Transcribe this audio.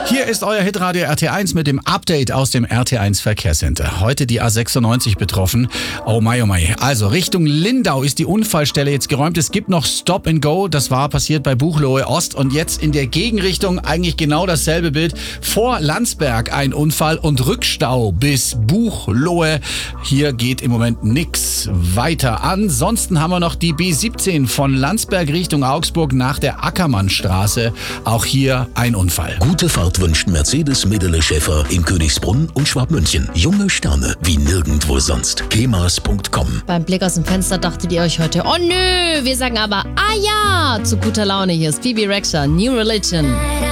Hier ist euer Hitradio RT1 mit dem Update aus dem RT1 Verkehrscenter. Heute die A96 betroffen. Oh mai, oh mai. Also Richtung Lindau ist die Unfallstelle jetzt geräumt. Es gibt noch Stop and Go. Das war passiert bei Buchloe Ost. Und jetzt in der Gegenrichtung eigentlich genau dasselbe Bild. Vor Landsberg ein Unfall und Rückstau bis Buchloe. Hier geht im Moment nichts weiter. Ansonsten haben wir noch die B17 von Landsberg Richtung Augsburg nach der Ackermannstraße. Auch hier ein Unfall. Gute Fahrt wünscht Mercedes Medele Schäfer in Königsbrunn und Schwabmünchen. Junge Sterne wie nirgendwo sonst. kemas.com. Beim Blick aus dem Fenster dachtet ihr euch heute, oh nö, wir sagen aber, ah ja, zu guter Laune. Hier ist Phoebe Rexha, New Religion.